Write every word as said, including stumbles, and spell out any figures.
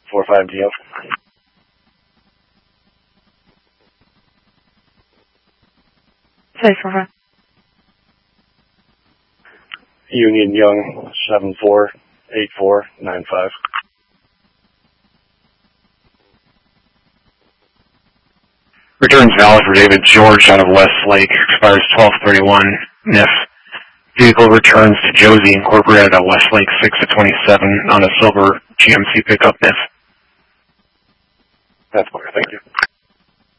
four five D O. Say four five. Union Young, seven four eight four nine five. Returns valid for David George out of Westlake, expires twelve thirty-one N I F. Vehicle returns to Josie Incorporated at Westlake six of twenty-seven on a silver G M C pickup N I F. That's clear, thank you.